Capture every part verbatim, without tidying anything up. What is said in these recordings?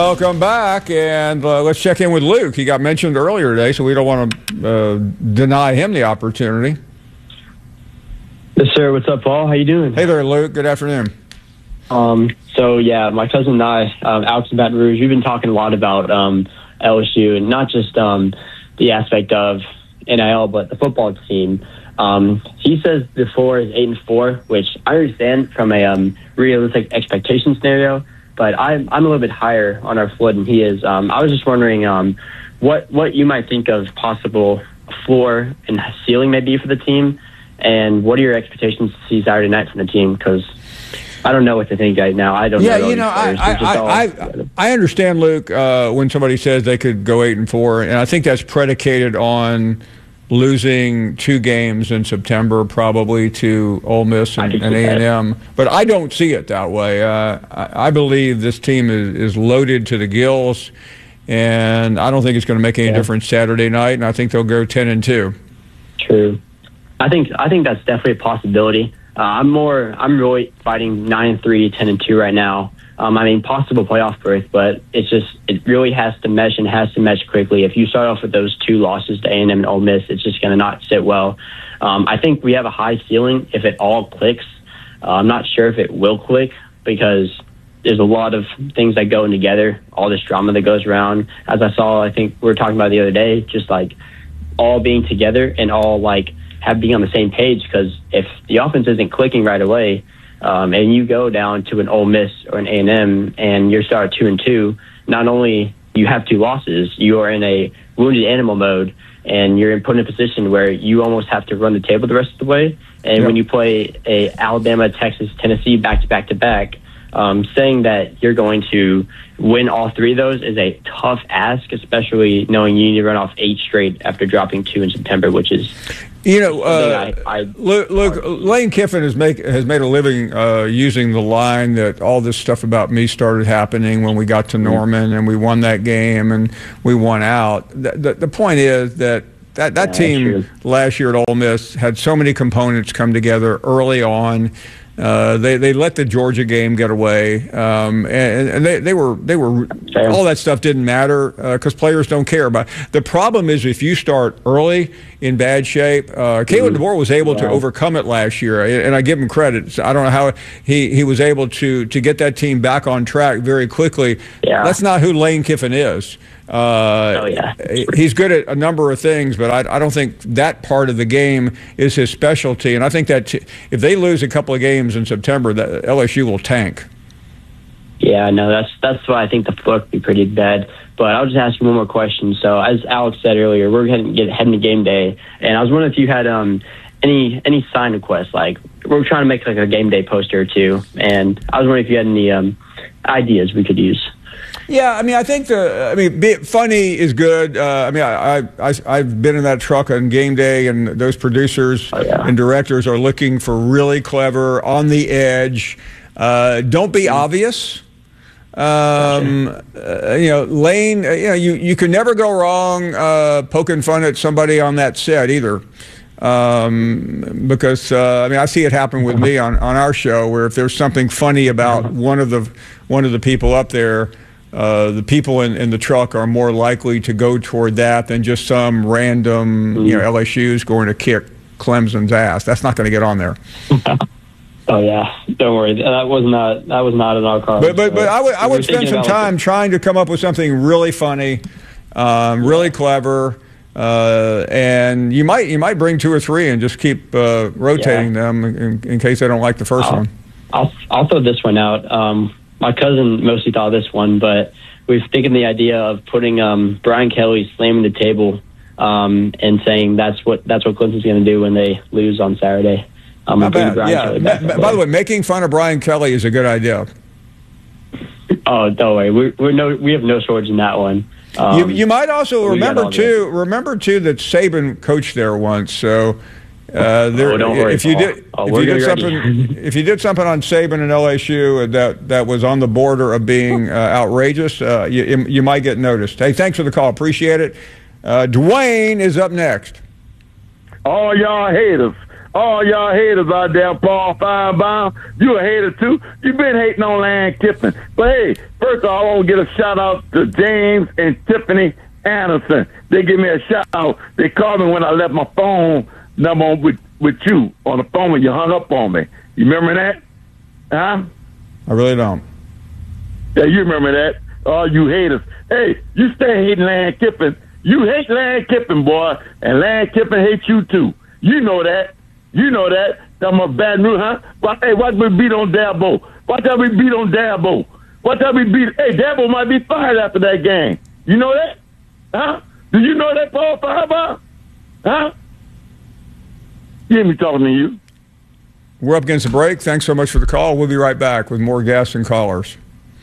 Welcome back, and uh, let's check in with Luke. He got mentioned earlier today, so we don't want to uh, deny him the opportunity. Yes, sir. What's up, Paul? How you doing? Hey there, Luke. Good afternoon. Um, so, yeah, my cousin and I, um, Alex in Baton Rouge, we've been talking a lot about um, L S U, and not just um, the aspect of N I L, but the football team. Um, he says the floor is eight and four, which I understand from a um, realistic expectation scenario. But I'm I'm a little bit higher on our floor than he is. Um, I was just wondering um, what what you might think of possible floor and ceiling maybe for the team, and what are your expectations to see Saturday night from the team? Because I don't know what to think right now. I don't yeah, know. Yeah, you know, I I, I, I I understand, Luke, uh, when somebody says they could go eight and four, and I think that's predicated on losing two games in September, probably to Ole Miss and, and A and M. But I don't see it that way. Uh, I, I believe this team is, is loaded to the gills, and I don't think it's going to make any yeah. difference Saturday night, and I think they'll go ten and two. True. I think I think that's definitely a possibility. Uh, I'm more I'm really fighting nine and three, ten and two right now. Um, I mean, possible playoff berth, but it's just it really has to mesh and has to mesh quickly. If you start off with those two losses to A and M and Ole Miss, it's just going to not sit well. Um, I think we have a high ceiling if it all clicks. Uh, I'm not sure if it will click because there's a lot of things that go in together, all this drama that goes around. As I saw, I think we were talking about the other day, just like all being together and all like have being on the same page. Because if the offense isn't clicking right away, Um, and you go down to an Ole Miss or an A and M, and you're starting two and two. Not only you have two losses, you are in a wounded animal mode, and you're put in a position where you almost have to run the table the rest of the way. And yep. when you play a Alabama, Texas, Tennessee back to back to back, um, saying that you're going to win all three of those is a tough ask, especially knowing you need to run off eight straight after dropping two in September, which is. You know, uh, I, I, Luke, Luke, Lane Kiffin has, make, has made a living uh, using the line that all this stuff about me started happening when we got to Norman and we won that game and we won out. The, the, the point is that that, that yeah, team last year at Ole Miss had so many components come together early on. Uh, they they let the Georgia game get away, um, and, and they they were they were all that stuff didn't matter because uh, players don't care about. The problem is if you start early in bad shape. Uh, Kalen DeBoer was able yeah. to overcome it last year, and I give him credit. I don't know how he, he was able to to get that team back on track very quickly. Yeah. That's not who Lane Kiffin is. Uh, oh, yeah. He's good at a number of things, but I, I don't think that part of the game is his specialty. And I think that t- if they lose a couple of games in September, that L S U will tank. Yeah, no, that's that's why I think the floor could be pretty bad. But I'll just ask you one more question. So, as Alex said earlier, we're heading get heading to game day, and I was wondering if you had um any any sign requests. Like we're trying to make like a game day poster or two, and I was wondering if you had any um ideas we could use. Yeah, I mean, I think the, I mean, be, funny is good. Uh, I mean, I, I, I've been in that truck on game day, and those producers oh, yeah. and directors are looking for really clever, on the edge. Uh, don't be mm-hmm. obvious. Um, gotcha. uh, you know, Lane, uh, you know, you, you can never go wrong uh, poking fun at somebody on that set either. Um, because, uh, I mean, I see it happen with me on, on our show where if there's something funny about one of the one of the people up there, Uh, the people in, in the truck are more likely to go toward that than just some random, mm. you know, L S U's going to kick Clemson's ass. That's not going to get on there. Oh yeah, don't worry. That was not that was not in our car. But but but I would I would spend some time trying to come up with something really funny, um, really clever, uh, and you might you might bring two or three and just keep uh, rotating yeah. them in, in case they don't like the 1st I'll, one. I'll I'll throw this one out. Um, My cousin mostly thought of this one, but we've taken the idea of putting um, Brian Kelly slamming the table um, and saying that's what that's what Clemson's going to do when they lose on Saturday. Um, Not bad. Yeah. Ma- by the way, making fun of Brian Kelly is a good idea. Oh, don't worry. We're, we're no, we have no shortage in that one. Um, you, you might also remember too. Remember too that Saban coached there once, so. Uh, there, oh, don't worry, if you Paul. did, oh, if you did something, if you did something on Saban and L S U that that was on the border of being uh, outrageous, uh, you you might get noticed. Hey, thanks for the call, appreciate it. Uh, Dwayne is up next. All y'all haters, All y'all haters out there, Paul Finebaum, you a hater too. You been hating on Lane Kiffin. But hey, first of all, I want to get a shout out to James and Tiffany Anderson. They give me a shout out. They called me when I left my phone number on with, with you on the phone when you hung up on me. You remember that? Huh? I really don't. Yeah, you remember that. All you haters. Hey, you stay hating Lane Kiffin. You hate Lane Kiffin, boy, and Lane Kiffin hates you too. You know that. You know that. Talking about Baton Rouge, huh? But, hey, watch me beat on Dabo. Watch how we beat on Dabo. Watch how we beat. Hey, Dabo might be fired after that game. You know that? Huh? Do you know that, Paul Finebaum? Huh? You hear me talking to you. We're up against the break. Thanks so much for the call. We'll be right back with more guests and callers.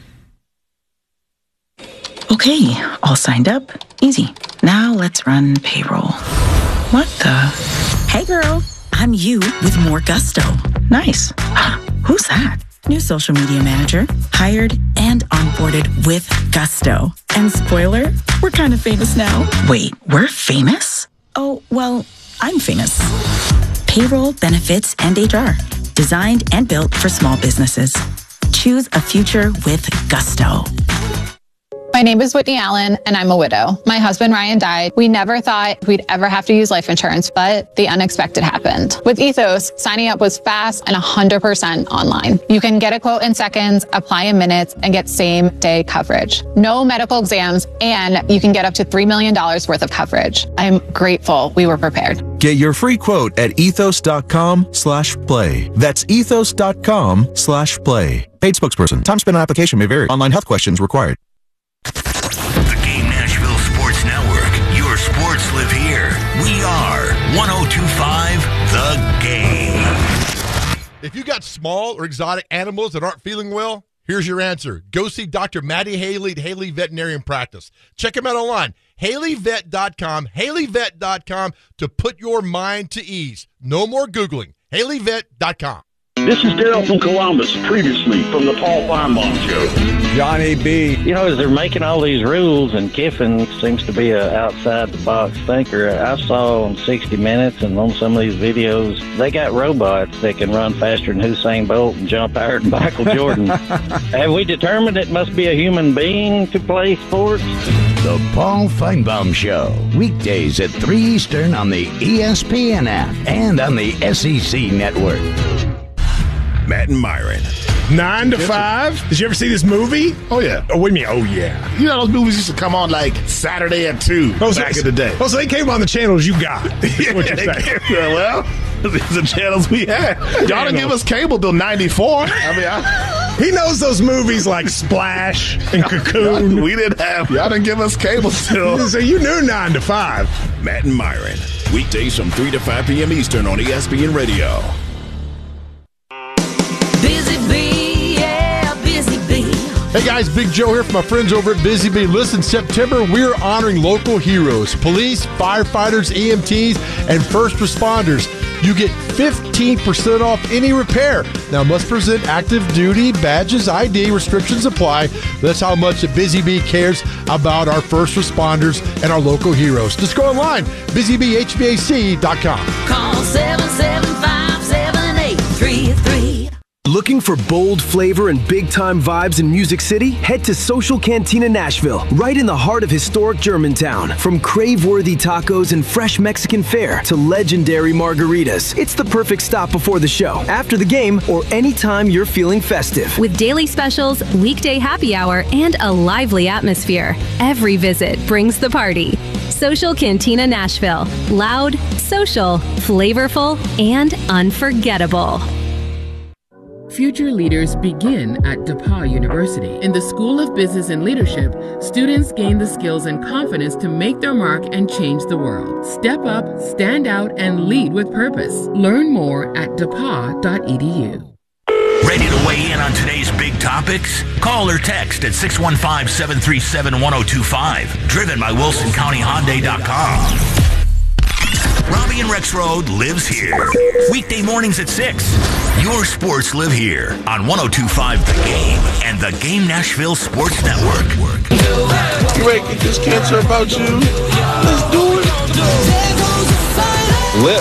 Okay, all signed up. Easy. Now let's run payroll. What the? Hey girl, I'm you with more gusto. Nice. Who's that? New social media manager. Hired and onboarded with gusto. And spoiler, we're kind of famous now. Wait, we're famous? Oh, well, I'm famous. Payroll, benefits, and H R. Designed and built for small businesses. Choose a future with gusto. My name is Whitney Allen, and I'm a widow. My husband, Ryan, died. We never thought we'd ever have to use life insurance, but the unexpected happened. With Ethos, signing up was fast and one hundred percent online. You can get a quote in seconds, apply in minutes, and get same-day coverage. No medical exams, and you can get up to three million dollars worth of coverage. I'm grateful we were prepared. Get your free quote at ethos.com slash play. That's ethos.com slash play. Paid spokesperson. Time spent on application may vary. Online health questions required. The Game Nashville Sports Network. Your sports live here. We are one oh two point five The Game. If you got small or exotic animals that aren't feeling well, here's your answer. Go see Doctor Maddie Haley at Haley Veterinarian Practice. Check him out online. Haley Vet dot com. Haley Vet dot com to put your mind to ease. No more Googling. Haley Vet dot com. This is Daryl from Columbus, previously from the Paul Finebaum Show. Johnny B. You know, as they're making all these rules, and Kiffin seems to be an outside-the-box thinker, I saw on sixty minutes and on some of these videos, they got robots that can run faster than Usain Bolt and jump higher than Michael Jordan. Have we determined it must be a human being to play sports? The Paul Finebaum Show, weekdays at three Eastern on the E S P N app and on the S E C network. Matt and Myron. Nine to five. Did you ever see this movie? Oh, yeah. Oh, what do you mean, oh, yeah? You know, those movies used to come on like Saturday at two oh, back so, in the day. Oh, so they came on the channels you got. Yeah, what you're saying. Well, these are the channels we had. Y'all didn't give us cable till ninety-four. I mean, I... He knows those movies like Splash and Cocoon. We didn't have, y'all didn't give us cable till. So you knew nine to five. Matt and Myron. Weekdays from three to five p.m. Eastern on E S P N Radio. Busy Bee, yeah, Busy Bee. Hey guys, Big Joe here from my friends over at Busy Bee. Listen, September, we're honoring local heroes, police, firefighters, E M Ts, and first responders. You get fifteen percent off any repair. Now, must present active duty badges, I D, restrictions apply. That's how much the Busy Bee cares about our first responders and our local heroes. Just go online, busy bee h v a c dot com. Call seven seven five, seven eight three three. Looking for bold flavor and big-time vibes in Music City? Head to Social Cantina Nashville, right in the heart of historic Germantown. From crave-worthy tacos and fresh Mexican fare to legendary margaritas, it's the perfect stop before the show, after the game, or anytime you're feeling festive. With daily specials, weekday happy hour, and a lively atmosphere, every visit brings the party. Social Cantina Nashville. Loud, social, flavorful, and unforgettable. Future leaders begin at DePauw University. In the School of Business and Leadership, students gain the skills and confidence to make their mark and change the world. Step up, stand out, and lead with purpose. Learn more at d e p a w dot e d u. Ready to weigh in on today's big topics? Call or text at six one five, seven three seven, one oh two five. Driven by Wilson County Hyundai dot com. Robbie and Rex Road lives here. Weekday mornings at six. Your sports live here on one oh two point five The Game and the Game Nashville Sports Network. You ready to get this cancer about you? Let's do it. Lift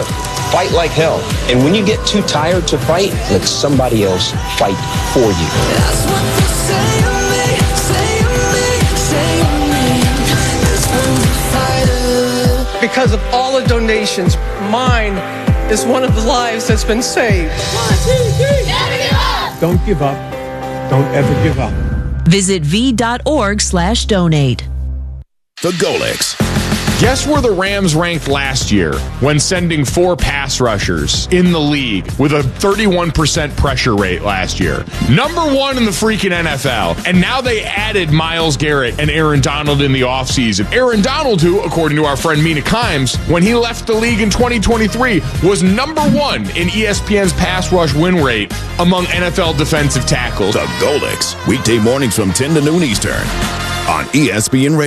fight like hell. And when you get too tired to fight, let somebody else fight for you. That's what they say of me, say of me, say of me. It's when you fight it. Because of all the donations, mine is one of the lives that's been saved. One, two, three. Never give up. Don't give up. Don't ever give up. Visit v.org slash donate. The Golix. Guess where the Rams ranked last year when sending four pass rushers in the league with a thirty-one percent pressure rate last year? Number one in the freaking N F L. And now they added Myles Garrett and Aaron Donald in the offseason. Aaron Donald, who, according to our friend Mina Kimes, when he left the league in twenty twenty-three, was number one in E S P N's pass rush win rate among N F L defensive tackles. The Golix. Weekday mornings from ten to noon Eastern on E S P N Radio.